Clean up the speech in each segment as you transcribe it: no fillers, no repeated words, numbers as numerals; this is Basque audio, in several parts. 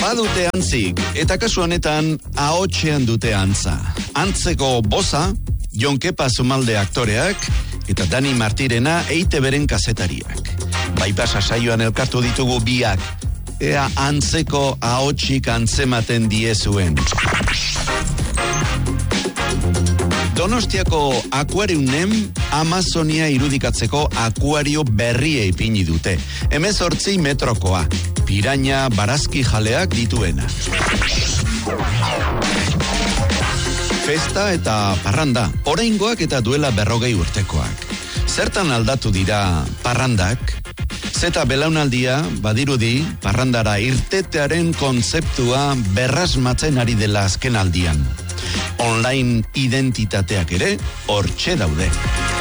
Badute antzik, eta kasu honetan ahotsean dute antza. Antzeko boza, Jon Kepa Zumalde aktoreak, eta Dani Martirena EITB-ren kazetariak. Baipasa saioan elkartu ditugu biak, ea antzeko ahotsik antzematen diezuen. Donostiako akuariunem Amazonia irudikatzeko akuario berria ipini dute. 18 metrokoa, piraña barazki jaleak dituena. Festa eta parranda, oraingoak eta duela 40 urtekoak. Zertan aldatu dira parrandak? Zeta belaunaldia, badirudi, parrandara irtetearen kontzeptua berrasmatzen ari dela azken aldian. Online identitateak ere hortxe daude.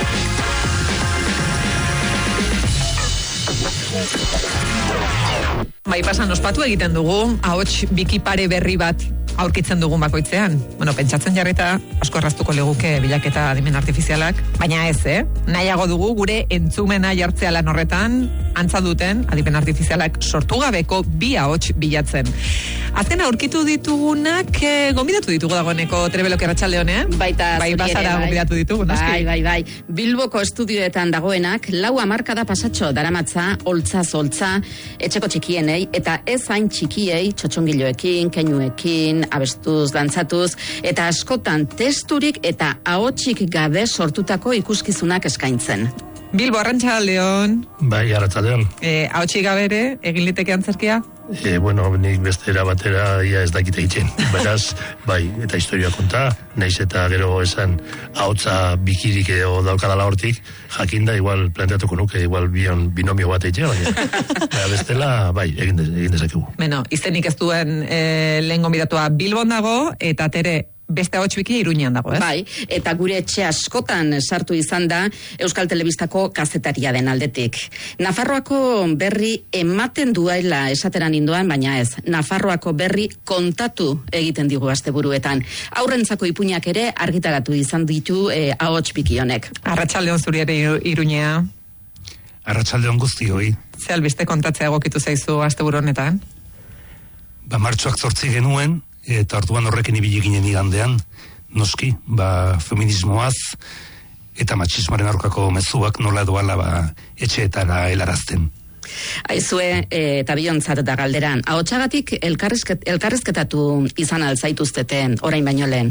Bai, pasan ospatu egiten dugu, ahots bikipare berri bat aurkitzen dugun bakoitzean. Bueno, pentsatzen jarrita asko erraztuko leguke bilaketa adimen artifizialak, baina ez, nahiago dugu gure entzumena jartzea lan horretan, antza duten adimen artifizialak sortu gabeko bi ahots bilatzen. Azken aurkitu ditugunak, gonbidatu ditugu dagoeneko Trebelok Arratsaldeon, Baita bai, basara gonbidatu ditugu, noski? Bai. Bilboko estudioetan dagoenak, 4 hamarkada pasatxo daramatza, holtza-zoltza, etxeko txikienei, eta ez hain txikiei, txotxongiloekin, keinuekin, abestuz, dantzatuz, eta askotan testurik eta ahotsik gabe sortutako ikuskizunak eskaintzen. Bilbo, Arratsaldeon. Bai, Arratsaldeon. Ahotsik gabe ere, egin liteke antzerkia? Bueno, nik bestera batera ia ez dakit egiten. Beraz, bai, eta historia konta, naiz eta gero esan ahotsa bikirik edo daukadala hortik, jakinda igual planteatuko nuke, igual binomio bat egitea, baina bestela, bai, egin dezakegu. Beno, izenik ez duen lehen gonbidatua Bilbon dago, eta tere beste ahots biki Iruñean dago, ez? Bai, eta gure etxe askotan sartu izan da Euskal Telebistako kazetaria den aldetik. Nafarroako berri ematen duela esateran indoan, baina ez. Nafarroako berri kontatu egiten digu asteburuetan. Aurrentzako ipuinak ere argitaratu izan ditu ahots biki honek. Arratsaldeon zuri ere Iruñea. Arratsaldeon guztioi. Ze albiste kontatzea egokitu zaizu asteburu honetan? Martxoak 8 genuen, eta orduan horrekin ibili ginen igandean, noski, feminismoaz eta matxismoaren aurkako mezuak nola doala etxeetara helarazten. Aizue, eta biontzat da galderan, ahotsagatik elkarrizketatu izan altzaituzteten, orain baino lehen?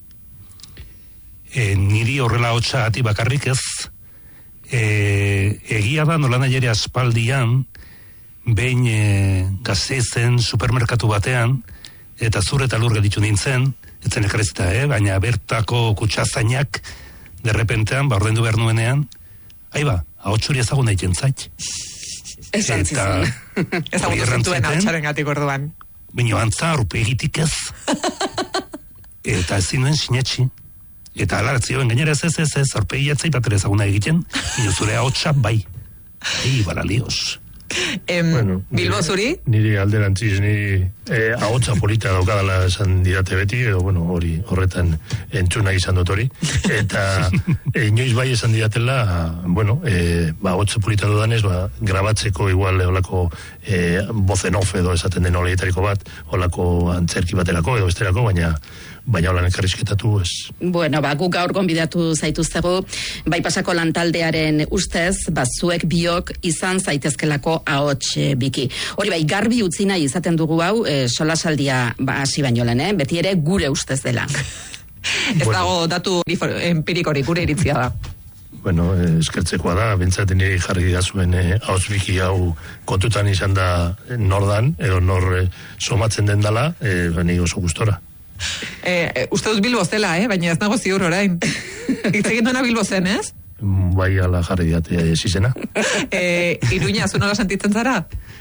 Niri horrela ahotsagatik bakarrik ez, egia da nola nahi ere aspaldian, behin Gasteizen supermerkatu batean, eta zur eta lur gelditu nintzen, etzen elkarrizta, baina bertako kutsazainak, derrepentean, ordaindu behar nuenean, ahotsuri ezagun egiten zait. Esan zizun. Ezagun zentuen ahotsaren gatik orduan. Baina antza, arupe egitik ez. Eta ez zinuen sinetxi. Eta alaratzioen gainera ez, arupe egiatzai bat ere ezaguna egiten, inozure ahotsa bai. Baralioz. Bilbo zuri? Niri alderantziz, ahotsa polita daukadala esan didate beti, edo horretan entzuna izan dut hori. Eta inoiz bai esan didatela, ahotsa polita dudanez, grabatzeko igual olako vozen off edo esaten den oleietariko bat, olako antzerki baterako edo besterako, baina holan elkarrizketatu ez. Bueno, guk gaur gonbidatu zaituztegu, bai pasako lantaldearen ustez, zuek biok izan zaitezkelako ahots biki. Hori bai, garbi utzi nahi izaten dugu hau, solasaldia hasi baino lehen, beti ere gure ustez dela. Ez dago datu empirikorik, gure iritzia da. Bueno, eskertzekoa da, bentsaten niri jarri da zuen ahots biki hau kontutan izan da nordan, edo nor somatzen den dela, ni oso gustora. Uste dut Bilbo zela, baina ez nago ziur orain. Itzegin duena Bilbo zen, ez? Bai, ala jarri diate zizena. Iruña, zu nola sentitzen zara?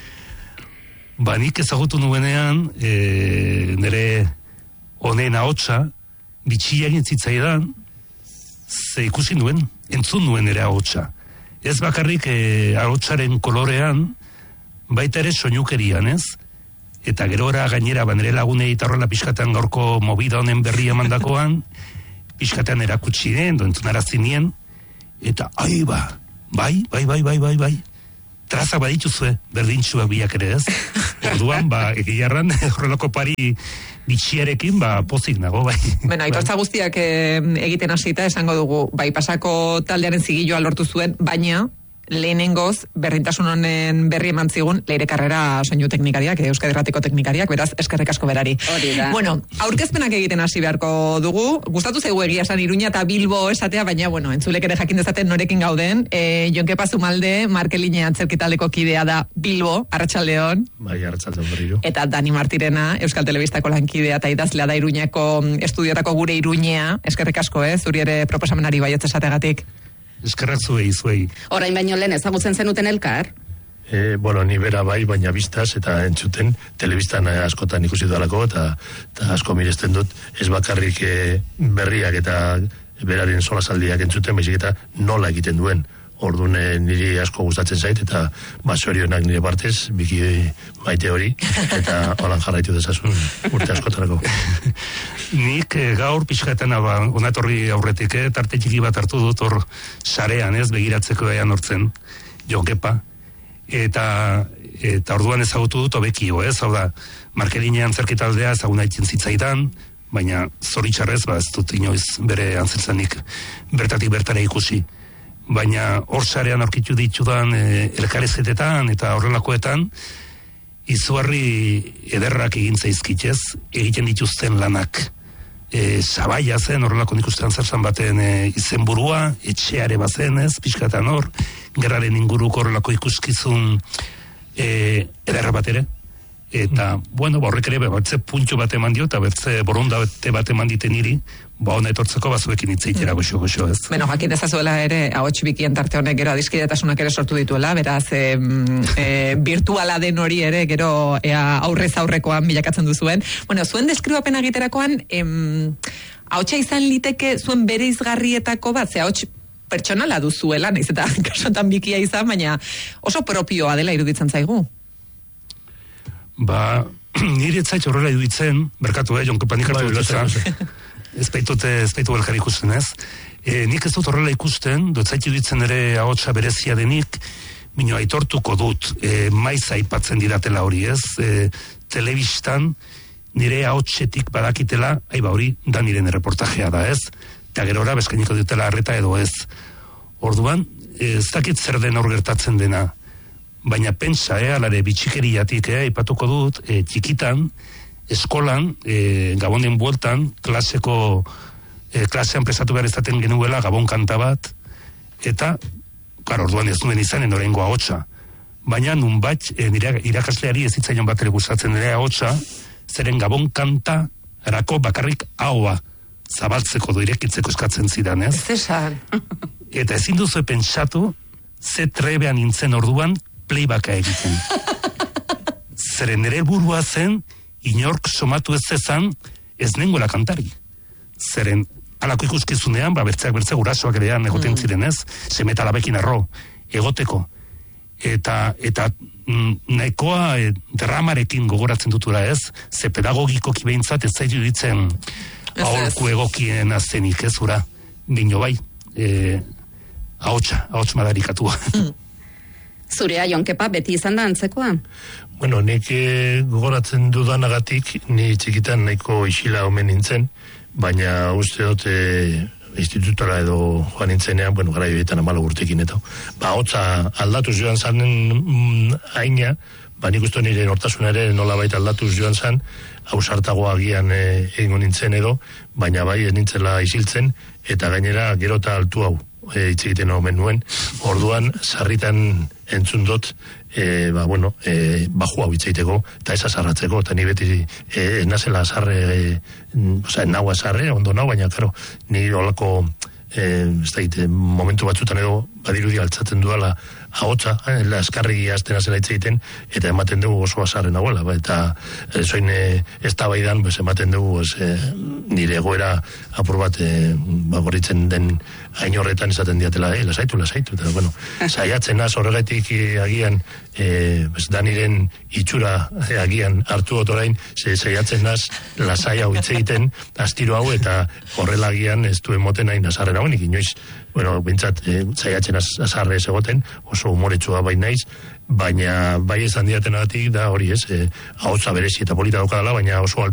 Nik ezagutu nuenean, nire honen ahotsa, bitxia egin zitzaidan, ze ikusi nuen, entzun nuen nire ahotsa. Ez bakarrik ahotsaren kolorean, baita ere soinukerian, ez? Eta gerora gainera nire lagunei eta horrela pixkatan gaurko movida honen berri emandakoan, pixkatan erakutsi den, entzunarazi nien, eta bai. traza badituzue, berdintxuak biak ere ez. Orduan, egiarran, horrelako pari bitxiarekin, pozik nago, bai. Bueno, aitortza guztiak egiten hasita esango dugu, bai, pasako taldearen zigilloa lortu zuen, baina lehenengoz, berdintasun honen berri eman zigun, Leire Karrera soinu teknikariak, Euskadi Irratiko teknikariak, beraz, eskerrik asko berari. Hori da. Bueno, aurkezpenak egiten hasi beharko dugu, gustatu zaigu egia esan Iruña eta Bilbo esatea, baina, bueno, entzulek ere jakin dezaten norekin gauden, Jonke Pazumalde, Markeline antzerkitaldeko kidea da Bilbo, Arratsaldeon. Bai, Arratsaldeon berriro. Eta Dani Martirena, Euskal Telebistako lankidea eta idazlea da Iruñako estudiotako gure Iruñea, eskerrik asko, zuri ere proposamenari baietz esategatik. Eskerrak zuei. Orain baino lehen ezagutzen zenuten elkar? Bueno, ni bera bai, baina biztaz eta entzuten, telebistan askotan ikusi dudalako, eta asko miresten dut, ez bakarrik berriak eta beraren solasaldiak entzuten, baizik eta nola egiten duen. Orduan niri asko gustatzen zait, eta sorionak nire partez, biki maite hori, eta holan jarraitu dezasun urte askotarako. Nik gaur pixkaetana onatorri aurretik, tarte txiki bat hartu dut hor sarean, begiratzeko ean hortzen, Jonkepa, eta orduan ezagutu dut obekio, hau da, Markeline antzerkitaldea ezaguna itzen zitzaidan, baina zoritxarrez, ez dut inoiz bere antzertzanik bertatik bertara ikusi. Baina hor sarean aurkitu ditudan elkarrezetetan eta horrelakoetan izugarri ederrak egin zaizkitez, egiten dituzten lanak. Sabaia zen, horrelako nik ustean zertzen baten izenburua, etxeare bazen ez, pixkatan hor, gerraren inguruko horrelako ikuskizun ederra bat ere. Eta, bueno, horrek ere, bertze puntxo bat eman dio, eta bertze borondate bat eman diten niri, hona etortzeko bazuekin itzeitera goxo ez. Beno, jakin dezazuela ere, ahots bikien tarte honek gero adiskidetasunak ere sortu dituela, beraz, virtuala den hori ere, gero aurrez aurrekoan bilakatzen duzuen. Bueno, zuen deskribapena egiterakoan, ahotsa izan liteke zuen bere izgarrietako bat, ze ahots pertsonala duzuela, nahiz eta kasotan bikia izan, baina oso propioa dela iruditzen zaigu. Nire etzait horrela iruditzen, berkatu, Jonkepa nik hartu dut ez baitu elkar ikusten ez. Nik ez dut horrela ikusten, etzait iruditzen ere ahotsa berezia denik, bino aitortuko dut, maiz aipatzen didatela hori ez, telebistan nire ahotsetik badakitela, hori, da niren reportajea da ez, eta gerora beskainiko dutela arreta edo ez. Orduan, ez dakit zer den hor gertatzen dena, baina pentsa, alare bitxikeriatik, aipatuko dut, txikitan, eskolan, Gabonen bueltan, klasean prestatu behar izaten genuela Gabon kanta bat, eta, orduan ez nuen izanen orengo ahotsa. Baina nunbait, irakasleari ez zitzaion bat ere gustatzen ere ahotsa, zeren Gabon kanta erako bakarrik ahoa zabaltzeko irekitzeko eskatzen zidan, ez? Zesan. Eta ezin duzu pentsatu, ze trebean nintzen orduan, playbacka egiten. Zeren ere burua zen, inork somatu ez zezan, ez nengoela kantari. Zeren, alako ikuskizunean, bertzeak gurasoak erean egoten ziren ez, semetalabekin arro, egoteko. Eta nahikoa dramarekin gogoratzen dutura ez, ze pedagogikoki behintzat ez zaitu ditzen aholku egokien aztenik ez, ura, bino bai, ahots madarikatua. Zurea, Jonkepa, beti izan da antzekoa? Bueno, nik gogoratzen dudanagatik, ni txikitan nahiko isila omen nintzen, baina uste dut institutora edo joan nintzenean, bueno, gara joetan 14 urtekin eta. Hotza aldatuz joan zanen haina, nik uste nire nortasun ere nolabait aldatuz joan zan, hausartagoa agian egingo nintzen edo, baina bai ez nintzela isiltzen, eta gainera gero eta altu hau hitz egiten omen nuen, orduan sarritan entzun dut, baju hau hitz egiteko, eta ez azarratzeko, eta ni beti nazela azarre, naua azarre, ondo nau, baina, karo, ni olako, momentu batzutan edo, badirudi altzatzen duela, ahotsa, askarri azten azela hitz egiten, eta ematen dugu oso azarren nagoela, eta zoin ez da baidan, ematen dugu nire egoera apur bat gorritzen den hain horretan izaten diatela, lasaitu, eta bueno, saiatzen az horregatik agian, da niren itxura agian hartu otorain, saiatzen az lasai hau hitz egiten, astiro hau, eta horrela agian ez duen moten hain azarren hau, nik inoiz bueno, bintzat, zaiatzen azarre ez egoten, oso humoretsua bai naiz, baina bai esan diatenagatik da hori ez, ahotsa berezi eta polita daukadala, baina oso